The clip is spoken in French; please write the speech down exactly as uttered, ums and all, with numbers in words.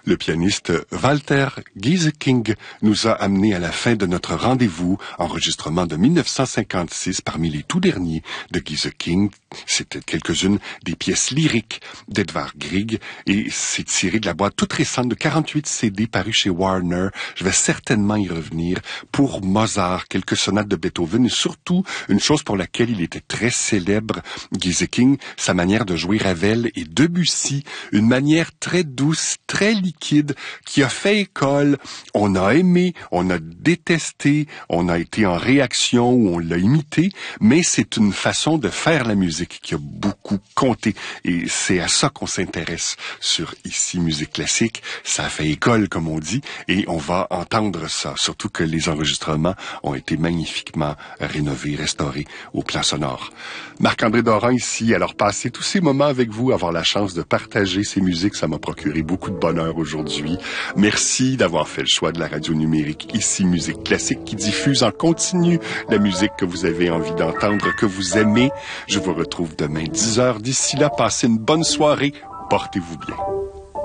Le pianiste Walter Gieseking nous a amené à la fin de notre rendez-vous, enregistrement de mille neuf cent cinquante-six parmi les tout derniers de Gieseking. C'était quelques-unes des pièces lyriques d'Edvard Grieg et c'est tiré de la boîte toute récente de quarante-huit C D paru chez Warner. Je vais certainement y revenir. Pour Mozart, quelques sonates de Beethoven et surtout une chose pour laquelle il était très célèbre, Gieseking, sa manière de jouer Ravel et Debussy, une manière très douce, très liquide, qui a fait école. On a aimé, on a détesté, on a été en réaction ou on l'a imité, mais c'est une façon de faire la musique qui a beaucoup compté. Et c'est à ça qu'on s'intéresse sur Ici Musique Classique. Ça a fait école, comme on dit, et on va entendre ça. Surtout que les enregistrements ont été magnifiquement rénovés, restaurés au plan sonore. Marc-André Doran ici. Alors, passer tous ces moments avec vous, avoir la chance de partager ces musiques, ça m'a procuré beaucoup de bonheur aujourd'hui. Merci d'avoir fait le choix de la radio numérique Ici Musique Classique qui diffuse en continu la musique que vous avez envie d'entendre, que vous aimez. Je vous retrouve demain dix heures. D'ici là, passez une bonne soirée. Portez-vous bien.